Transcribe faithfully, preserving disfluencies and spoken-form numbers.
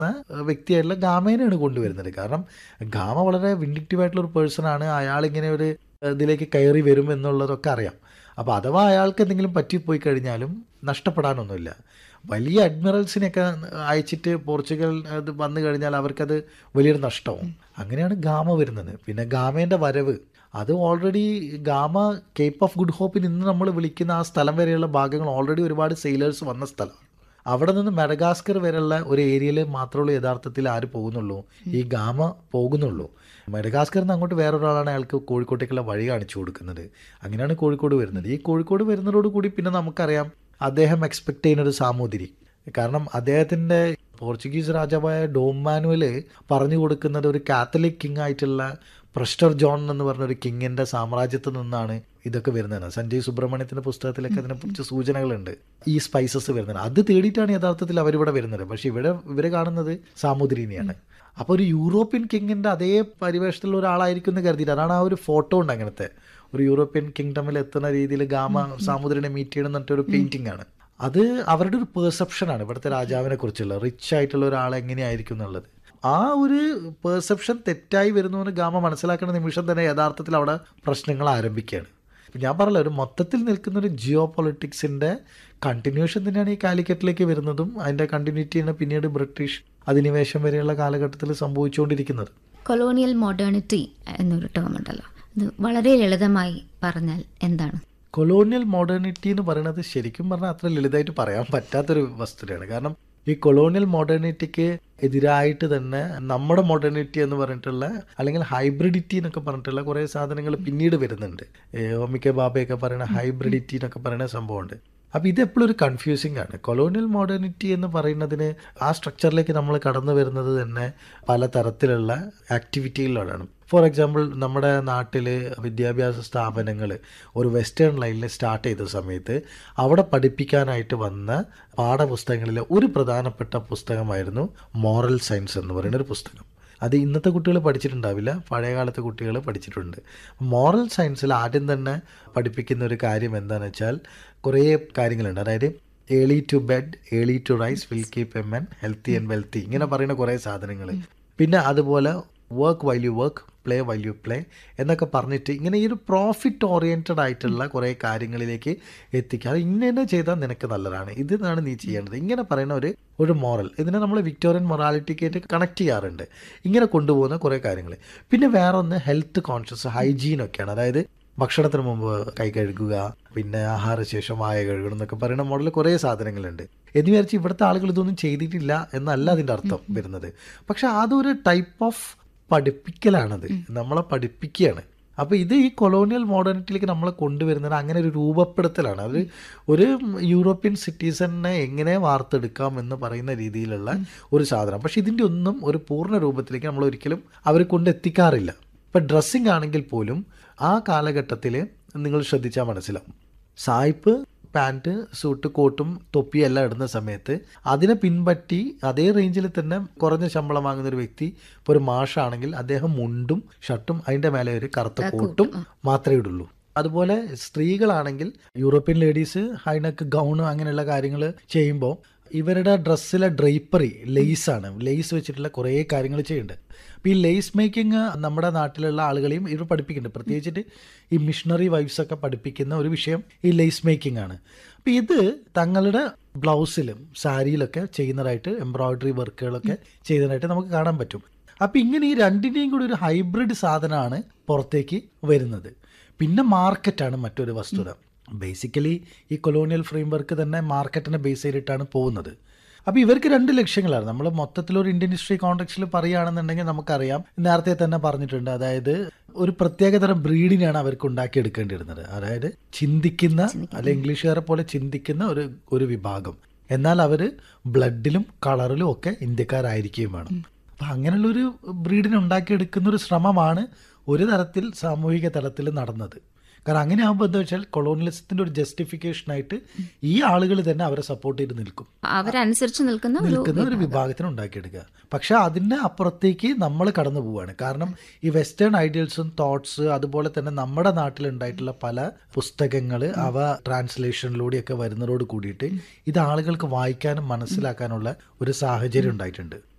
വ്യക്തിയായിട്ടുള്ള ഗാമേനെയാണ് കൊണ്ടുവരുന്നത്. കാരണം ഗാമ വളരെ വിൻഡിക്റ്റീവ് ആയിട്ടുള്ള ഒരു പേഴ്സണാണ്. അയാളിങ്ങനെ ഒരു ഇതിലേക്ക് കയറി വരും എന്നുള്ളതൊക്കെ അറിയാം. അപ്പോൾ അഥവാ അയാൾക്ക് എന്തെങ്കിലും പറ്റിപ്പോയി കഴിഞ്ഞാലും നഷ്ടപ്പെടാനൊന്നുമില്ല. വലിയ അഡ്മിറൽസിനെയൊക്കെ അയച്ചിട്ട് പോർച്ചുഗൽ അത് വന്നു കഴിഞ്ഞാൽ അവർക്കത് വലിയൊരു നഷ്ടവും. അങ്ങനെയാണ് ഗാമ വരുന്നത്. പിന്നെ ഗാമേൻ്റെ വരവ് അത് already gamma Cape of good ഹോപ്പിൽ ഇന്ന് നമ്മൾ വിളിക്കുന്ന ആ സ്ഥലം വരെയുള്ള ഭാഗങ്ങൾ ഓൾറെഡി ഒരുപാട് സെയിലേഴ്സ് വന്ന സ്ഥലമാണ്. അവിടെ നിന്ന് മെഡഗാസ്കർ വരെയുള്ള ഒരു ഏരിയയിൽ മാത്രമേ യഥാർത്ഥത്തിൽ ആര് പോകുന്നുള്ളൂ, ഈ ഗാമ പോകുന്നുള്ളൂ. മെഡഗാസ്കറിൽ നിന്ന് അങ്ങോട്ട് വേറൊരാളാണ് അയാൾക്ക് കോഴിക്കോട്ടേക്കുള്ള വഴി കാണിച്ചു കൊടുക്കുന്നത്. അങ്ങനെയാണ് കോഴിക്കോട് വരുന്നത്. ഈ കോഴിക്കോട് വരുന്നതോടുകൂടി പിന്നെ നമുക്കറിയാം അദ്ദേഹം എക്സ്പെക്ട് ചെയ്യുന്നൊരു സാമൂതിരി. കാരണം അദ്ദേഹത്തിൻ്റെ പോർച്ചുഗീസ് രാജാവായ ഡോം മാനുവൽ പറഞ്ഞു കൊടുക്കുന്നത് ഒരു കാത്തലിക് കിങ് ആയിട്ടുള്ള പ്രസ്റ്റർ ജോൺ എന്ന് പറഞ്ഞൊരു കിങ്ങിൻ്റെ സാമ്രാജ്യത്തിൽ നിന്നാണ് ഇതൊക്കെ വരുന്നത്. സഞ്ജയ് സുബ്രഹ്മണ്യത്തിൻ്റെ പുസ്തകത്തിലൊക്കെ അതിനെക്കുറിച്ച് സൂചനകളുണ്ട്. ഈ സ്പൈസസ് വരുന്നത് അത് തേടിയിട്ടാണ് യഥാർത്ഥത്തിൽ അവരിവിടെ വരുന്നത്. പക്ഷേ ഇവിടെ ഇവർ കാണുന്നത് സാമൂതിരിനെയാണ്. അപ്പോൾ ഒരു യൂറോപ്യൻ കിങ്ങിൻ്റെ അതേ പരിവേഷത്തിലുള്ള ഒരാളായിരിക്കും എന്ന് കരുതിയിട്ട് അതാണ് ആ ഒരു ഫോട്ടോ ഉണ്ട്. അങ്ങനത്തെ ഒരു യൂറോപ്യൻ കിങ്ഡമിൽ എത്തുന്ന രീതിയിൽ ഗാമ സാമൂതിരിനെ മീറ്റ് ചെയ്യണം എന്നിട്ടൊരു പെയിൻറ്റിംഗ് ആണ്. അത് അവരുടെ ഒരു പെർസെപ്ഷനാണ് ഇവിടുത്തെ രാജാവിനെ കുറിച്ചുള്ള, റിച്ച് ആയിട്ടുള്ള ഒരാൾ എങ്ങനെയായിരിക്കും എന്നുള്ളത്. ആ ഒരു പെർസെപ്ഷൻ തെറ്റായി വരുന്നുവെന്ന് ഗാമ മനസ്സിലാക്കുന്ന നിമിഷം തന്നെ യഥാർത്ഥത്തിൽ അവിടെ പ്രശ്നങ്ങൾ ആരംഭിക്കുകയാണ്. ഞാൻ പറഞ്ഞല്ലോ, ഒരു മൊത്തത്തിൽ നിൽക്കുന്ന ഒരു ജിയോ പൊളിറ്റിക്സിൻ്റെ കണ്ടിന്യൂഷൻ തന്നെയാണ് ഈ കാലിക്കറ്റിലേക്ക് വരുന്നതും അതിൻ്റെ കണ്ടിന്യൂറ്റിയാണ് പിന്നീട് ബ്രിട്ടീഷ് അധിനിവേശം വരെയുള്ള കാലഘട്ടത്തിൽ സംഭവിച്ചുകൊണ്ടിരിക്കുന്നത്. കൊളോണിയൽ മോഡേണിറ്റി എന്നൊരു ടേം ഉണ്ടല്ലോ, ഇത് വളരെ ലളിതമായി പറഞ്ഞാൽ എന്താണ്? കൊളോണിയൽ മോഡേണിറ്റി എന്ന് പറയുന്നത് ശരിക്കും പറഞ്ഞാൽ അത്ര ലളിതമായിട്ട് പറയാൻ പറ്റാത്തൊരു വസ്തുതയാണ്. കാരണം ഈ കൊളോണിയൽ മോഡേണിറ്റിക്ക് എതിരായിട്ട് തന്നെ നമ്മുടെ മോഡേണിറ്റി എന്ന് പറഞ്ഞിട്ടുള്ള അല്ലെങ്കിൽ ഹൈബ്രിഡിറ്റി എന്നൊക്കെ പറഞ്ഞിട്ടുള്ള കുറേ സാധനങ്ങൾ പിന്നീട് വരുന്നുണ്ട്. ഒമിക്ക ബാബയൊക്കെ പറയുന്ന ഹൈബ്രിഡിറ്റി എന്നൊക്കെ പറയുന്ന സംഭവമുണ്ട്. അപ്പോൾ ഇതെപ്പോഴും ഒരു കൺഫ്യൂസിങ് ആണ്. കൊളോണിയൽ മോഡേണിറ്റി എന്ന് പറയുന്നതിന് ആ സ്ട്രക്ചറിലേക്ക് നമ്മൾ കടന്നു വരുന്നത് തന്നെ പല തരത്തിലുള്ള ആക്ടിവിറ്റികളിലാണ്. ഫോർ എക്സാമ്പിൾ, നമ്മുടെ നാട്ടിൽ വിദ്യാഭ്യാസ സ്ഥാപനങ്ങൾ ഒരു വെസ്റ്റേൺ ലൈനിൽ സ്റ്റാർട്ട് ചെയ്ത സമയത്ത് അവിടെ പഠിപ്പിക്കാനായിട്ട് വന്ന പാഠപുസ്തകങ്ങളിലെ ഒരു പ്രധാനപ്പെട്ട പുസ്തകമായിരുന്നു മോറൽ സയൻസ് എന്ന് പറയുന്നൊരു പുസ്തകം. അത് ഇന്നത്തെ കുട്ടികൾ പഠിച്ചിട്ടുണ്ടാവില്ല, പഴയകാലത്തെ കുട്ടികൾ പഠിച്ചിട്ടുണ്ട്. മോറൽ സയൻസിൽ ആദ്യം തന്നെ പഠിപ്പിക്കുന്ന ഒരു കാര്യം എന്താണെന്ന് വെച്ചാൽ കുറേ കാര്യങ്ങളുണ്ട്. അതായത് early to bed, early to rice will keep A men healthy and wealthy, ഇങ്ങനെ പറയുന്ന കുറേ സാധനങ്ങൾ. പിന്നെ അതുപോലെ work while you work, play while you play എന്നൊക്കെ പറഞ്ഞിട്ട് ഇങ്ങനെ ഈ ഒരു പ്രോഫിറ്റ് ഓറിയൻറ്റഡ് ആയിട്ടുള്ള കുറേ കാര്യങ്ങളിലേക്ക് എത്തിക്കുക. ഇങ്ങനെ ചെയ്താൽ നിനക്ക് നല്ലതാണ്, ഇതാണ് നീ ചെയ്യേണ്ടത്, ഇങ്ങനെ പറയുന്ന ഒരു ഒരു മോറൽ. ഇതിനെ നമ്മൾ വിക്ടോറിയൻ മൊറാലിറ്റിക്കായിട്ട് കണക്ട് ചെയ്യാറുണ്ട്. ഇങ്ങനെ കൊണ്ടുപോകുന്ന കുറേ കാര്യങ്ങൾ. പിന്നെ വേറെ ഒന്ന് ഹെൽത്ത് കോൺഷ്യസ്, ഹൈജീനൊക്കെയാണ്. അതായത് ഭക്ഷണത്തിന് മുമ്പ് കൈ കഴുകുക, പിന്നെ ആഹാരശേഷം വായ കഴുകണം എന്നൊക്കെ പറയുന്ന മോഡലിൽ കുറേ സാധനങ്ങളുണ്ട്. എന്ന് വിചാരിച്ച് ഇവിടുത്തെ ആളുകൾ ഇതൊന്നും ചെയ്തിട്ടില്ല എന്നല്ല അതിൻ്റെ അർത്ഥം വരുന്നത്. പക്ഷെ അതൊരു ടൈപ്പ് ഓഫ് പഠിപ്പിക്കലാണത്, നമ്മളെ പഠിപ്പിക്കുകയാണ്. അപ്പോൾ ഇത് ഈ കൊളോണിയൽ മോഡേണിറ്റിയിലേക്ക് നമ്മളെ കൊണ്ടുവരുന്നത് അങ്ങനെ ഒരു രൂപപ്പെടുത്തലാണ്. അത് ഒരു യൂറോപ്യൻ സിറ്റിസനെ എങ്ങനെ വാർത്തെടുക്കാം എന്ന് പറയുന്ന രീതിയിലുള്ള ഒരു സാധനം. പക്ഷെ ഇതിൻ്റെ ഒന്നും ഒരു പൂർണ്ണ രൂപത്തിലേക്ക് നമ്മൾ ഒരിക്കലും അവരെ കൊണ്ട് എത്തിക്കാറില്ല. ഇപ്പം ഡ്രസ്സിങ് ആണെങ്കിൽ പോലും ആ കാലഘട്ടത്തിൽ നിങ്ങൾ ശ്രദ്ധിച്ചാൽ മനസ്സിലാവും, സായിപ്പ് പാൻറ്റ്, സൂട്ട്, കോട്ടും തൊപ്പിയും എല്ലാം ഇടുന്ന സമയത്ത് അതിനെ പിൻപറ്റി അതേ റേഞ്ചിൽ തന്നെ കുറഞ്ഞ ശമ്പളം വാങ്ങുന്ന ഒരു വ്യക്തി, ഇപ്പോൾ ഒരു മാഷാണെങ്കിൽ അദ്ദേഹം മുണ്ടും ഷർട്ടും അതിൻ്റെ മേലെ ഒരു കറുത്ത കോട്ടും മാത്രമേ ഇടുള്ളൂ. അതുപോലെ സ്ത്രീകളാണെങ്കിൽ യൂറോപ്യൻ ലേഡീസ് ഹൈനെക്ക് ഗൗണ് അങ്ങനെയുള്ള കാര്യങ്ങൾ ചെയ്യുമ്പോൾ ഇവരുടെ ഡ്രസ്സിലെ ഡ്രൈപ്പറി ലെയ്സാണ്, ലെയ്സ് വെച്ചിട്ടുള്ള കുറേ കാര്യങ്ങൾ ചെയ്യുന്നുണ്ട്. അപ്പോൾ ഈ ലെയ്സ് മേക്കിംഗ് നമ്മുടെ നാട്ടിലുള്ള ആളുകളെയും ഇവർ പഠിപ്പിക്കുന്നുണ്ട്. പ്രത്യേകിച്ചിട്ട് ഈ മിഷണറി വൈഫ്സൊക്കെ പഠിപ്പിക്കുന്ന ഒരു വിഷയം ഈ ലെയ്സ് മേക്കിംഗ് ആണ്. അപ്പോൾ ഇത് തങ്ങളുടെ ബ്ലൗസിലും സാരിയിലൊക്കെ ചെയ്യുന്നതായിട്ട്, എംബ്രോയ്ഡറി വർക്കുകളൊക്കെ ചെയ്യുന്നതായിട്ട് നമുക്ക് കാണാൻ പറ്റും. അപ്പോൾ ഇങ്ങനെ ഈ രണ്ടിൻ്റെയും കൂടി ഒരു ഹൈബ്രിഡ് സാധനമാണ് പുറത്തേക്ക് വരുന്നത്. പിന്നെ മാർക്കറ്റാണ് മറ്റൊരു വസ്തുത. ബേസിക്കലി ഈ കൊളോണിയൽ ഫ്രെയിംവർക്ക് തന്നെ മാർക്കറ്റിനെ ബേസ് ചെയ്തിട്ടാണ് പോകുന്നത്. അപ്പോൾ ഇവർക്ക് രണ്ട് ലക്ഷ്യങ്ങളാണ്. നമ്മൾ മൊത്തത്തിലൊരു ഇന്ത്യൻ ഹിസ്റ്ററി കോണ്ടെക്സ്റ്റിൽ പറയുകയാണെന്നുണ്ടെങ്കിൽ നമുക്കറിയാം, നേരത്തെ തന്നെ പറഞ്ഞിട്ടുണ്ട്, അതായത് ഒരു പ്രത്യേകതരം ബ്രീഡിനെയാണ് അവർക്ക് ഉണ്ടാക്കിയെടുക്കേണ്ടിയിരുന്നത്. അതായത് ചിന്തിക്കുന്ന, അല്ലെ ഇംഗ്ലീഷുകാരെ പോലെ ചിന്തിക്കുന്ന ഒരു ഒരു വിഭാഗം, എന്നാൽ അവർ ബ്ലഡിലും കളറിലും ഒക്കെ ഇന്ത്യക്കാരായിരിക്കുകയും വേണം. അപ്പം അങ്ങനെയുള്ളൊരു ബ്രീഡിനെ ഉണ്ടാക്കിയെടുക്കുന്ന ഒരു ശ്രമമാണ് ഒരു തരത്തിൽ സാമൂഹിക തലത്തിൽ നടന്നത്. കാരണം അങ്ങനെ ആകുമ്പോൾ എന്താ വെച്ചാൽ കൊളോണിയലിസത്തിന്റെ ഒരു ജസ്റ്റിഫിക്കേഷനായിട്ട് ഈ ആളുകൾ തന്നെ അവരെ സപ്പോർട്ട് ചെയ്ത് നിൽക്കും, അവരനുസരിച്ച് നിൽക്കുന്ന നിൽക്കുന്ന ഒരു വിഭാഗത്തിന് ഉണ്ടാക്കിയെടുക്കുക. പക്ഷെ അതിൻ്റെ അപ്പുറത്തേക്ക് നമ്മൾ കടന്നു പോവുകയാണ്. കാരണം ഈ വെസ്റ്റേൺ ഐഡിയൽസും തോട്ട്സ്, അതുപോലെ തന്നെ നമ്മുടെ നാട്ടിലുണ്ടായിട്ടുള്ള പല പുസ്തകങ്ങൾ അവ ട്രാൻസ്ലേഷനിലൂടെയൊക്കെ വരുന്നതോട് കൂടിയിട്ട് ഇത് ആളുകൾക്ക് വായിക്കാനും മനസ്സിലാക്കാനുള്ള ഒരു സാഹചര്യം ഉണ്ടായിട്ടുണ്ട്.